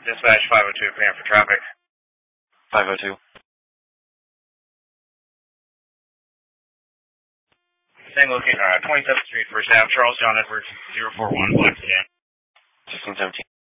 Dispatch 502, clear for traffic. 502. Same location, 27th Street, First Ave, Charles John Edwards, 041, Black Sedan. 1617.